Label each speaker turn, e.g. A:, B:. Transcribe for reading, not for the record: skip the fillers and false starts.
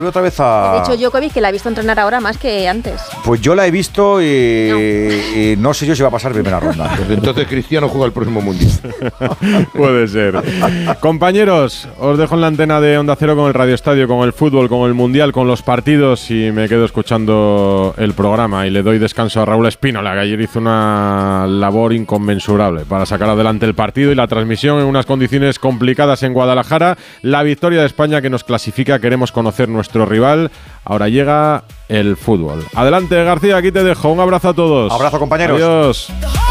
A: Otra vez a...
B: De hecho, Djokovic, que la ha visto entrenar ahora más que antes.
A: Pues yo la he visto y no sé yo si va a pasar primera ronda.
C: Pues entonces Cristiano juega el próximo Mundial.
D: Puede ser. Compañeros, os dejo en la antena de Onda Cero con el Radio Estadio, con el fútbol, con el Mundial, con los partidos y me quedo escuchando el programa y le doy descanso a Raúl Espínola, que ayer hizo una labor inconmensurable para sacar adelante el partido y la transmisión en unas condiciones complicadas en Guadalajara. La victoria de España que nos clasifica, queremos conocer nuestro rival. Ahora llega el fútbol. Adelante, García, aquí te dejo. Un abrazo a todos.
A: Abrazo, compañeros.
D: Adiós.